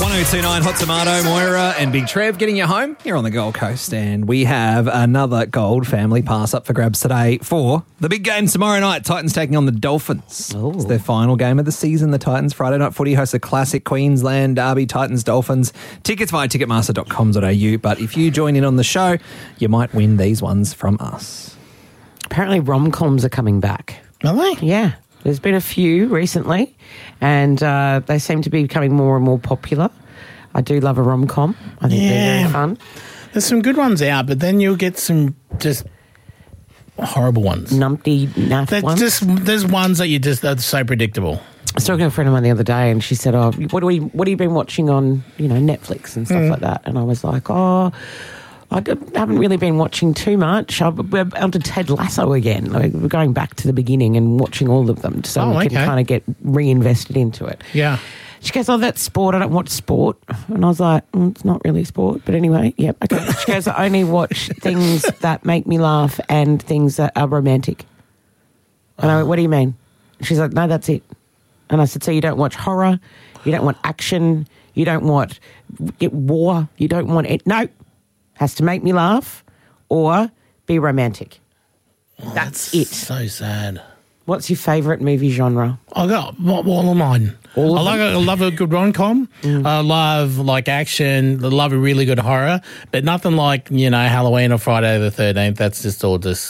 1029 Hot Tomato, Moira and Big Trev getting you home here on the Gold Coast. And we have another Gold family pass up for grabs today for the big game tomorrow night. Titans taking on the Dolphins. Ooh. It's their final game of the season. The Titans Friday Night Footy host a classic Queensland derby, Titans Dolphins. Tickets via ticketmaster.com.au. But if you join in on the show, you might win these ones from us. Apparently rom-coms are coming back. Are they? Yeah. There's been a few recently, and they seem to be becoming more and more popular. I do love a rom-com. I think they're very fun. There's some good ones out, but then you'll get some just horrible ones. Numpty, naff ones. There's ones that that's so predictable. I was talking to a friend of mine the other day, and she said, "Oh, what have you been watching on, Netflix and stuff like that?" And I was like, "Oh, I haven't really been watching too much. We're onto Ted Lasso again. We're going back to the beginning and watching all of them so we can kind of get reinvested into it." Yeah. She goes, "Oh, that's sport. I don't watch sport." And I was like, "It's not really sport. But anyway, yep, okay." She goes, "I only watch things that make me laugh and things that are romantic." And I went, "What do you mean?" She's like, "No, that's it." And I said, "So you don't watch horror? You don't want action? You don't want war? You don't want it? No. Has to make me laugh or be romantic." That's it. So sad. What's your favourite movie genre? I got all of mine. I love a good rom-com. I love action. I love a really good horror, but nothing like Halloween or Friday the 13th. That's just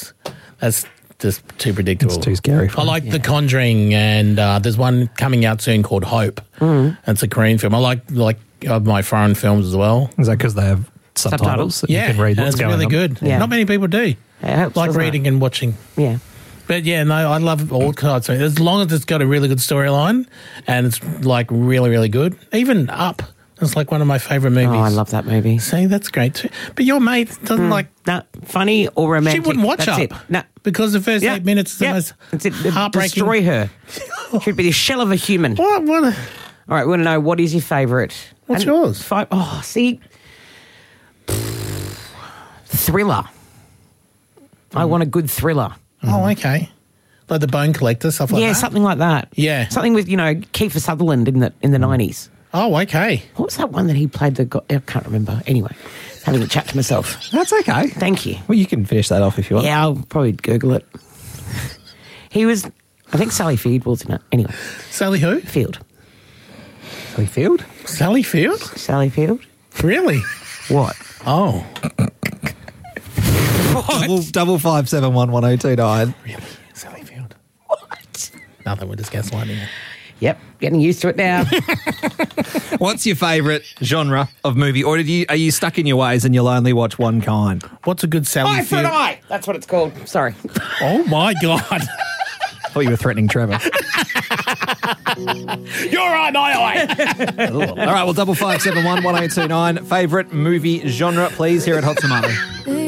too predictable. It's too scary. I like The Conjuring, and there's one coming out soon called Hope. It's a Korean film. I like my foreign films as well. Is that because they have subtitles? That you can read what's it's going really on? good. Yeah. Not many people do. It helps, like doesn't reading it? and watching. Yeah. But yeah, no, I love all kinds of movies. As long as it's got a really good storyline and it's really, really good. Even Up is one of my favourite movies. Oh, I love that movie. See, that's great too. But your mate doesn't No, funny or romantic. She wouldn't watch That's Up. it. No. Because the first 8 minutes is the most heartbreaking. Destroy her. She'd be the shell of a human. What? All right, we want to know, what is your favourite? What's yours? See, thriller. I want a good thriller. Oh, okay. Like The Bone Collector, stuff like that? Yeah, something like that. Yeah. Something with, Kiefer Sutherland in the 90s. Oh, okay. What was that one that he played I can't remember. Anyway, having a chat to myself. That's okay. Thank you. Well, you can finish that off if you want. Yeah, I'll probably Google it. He was, I think Sally Field was in it. Anyway. Sally who? Field. Sally Field? Sally Field? Sally Field? Really? What? Oh. Double 5711029. Really? Sally Field? What? Nothing, we're just gaslighting. Yep, getting used to it now. What's your favourite genre of movie? Or are you stuck in your ways and you'll only watch one kind? What's a good Sally Eye for an Field? eye. That's what it's called. Sorry. Oh, my God. I thought you were threatening Trevor. You're right, my eye. All right, well, double 5711029. Favourite movie genre, please, here at Hot Tomato.